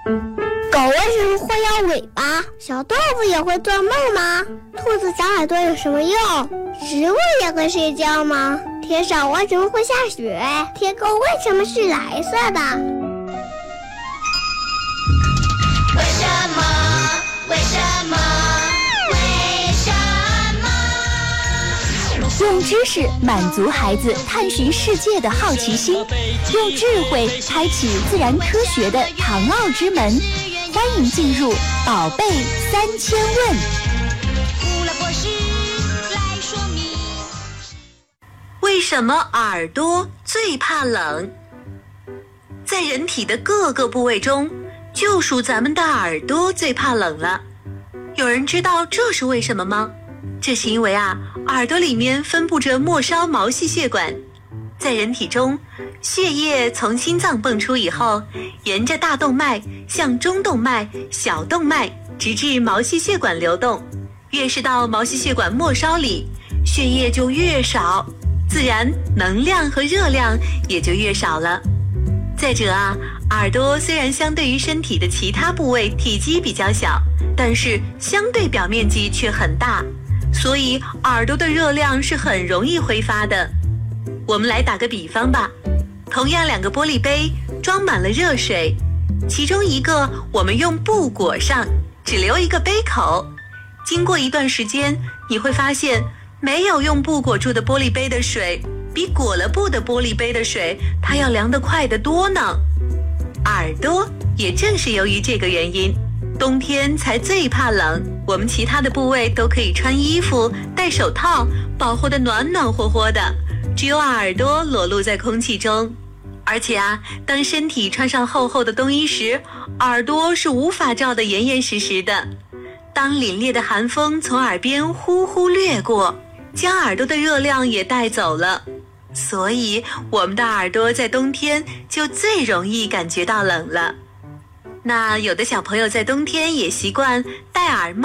狗为什么会摇尾巴？小豆腐也会做梦吗？兔子长耳朵有什么用？植物也会睡觉吗？天上为什么会下雪？天空为什么是蓝色的？ 为什么？为什么？为什么？ 用知识满足孩子探寻世界的好奇心，用智慧开启自然科学的唐奥之门。欢迎进入宝贝3000问。 胡萝卜丝来说明， 为什么耳朵最怕冷？在人体的各个部位中，就属咱们的耳朵最怕冷了。有人知道这是为什么吗？这是因为耳朵里面分布着末梢毛细血管。在人体中，血液从心脏泵出以后，沿着大动脉向中动脉、小动脉，直至毛细血管流动。越是到毛细血管末梢里，血液就越少，自然能量和热量也就越少了。再者耳朵虽然相对于身体的其他部位体积比较小，但是相对表面积却很大，所以耳朵的热量是很容易挥发的。我们来打个比方吧，同样2个玻璃杯装满了热水，其中一个我们用布裹上，只留一个杯口。经过一段时间，你会发现没有用布裹住的玻璃杯的水比裹了布的玻璃杯的水它要凉得快得多呢。耳朵也正是由于这个原因，冬天才最怕冷，我们其他的部位都可以穿衣服戴手套保护得暖暖和和的，只有耳朵裸露在空气中。而且当身体穿上厚厚的冬衣时，耳朵是无法罩得严严实实的。当凛冽的寒风从耳边呼呼掠过，将耳朵的热量也带走了，所以我们的耳朵在冬天就最容易感觉到冷了。那有的小朋友在冬天也习惯戴耳帽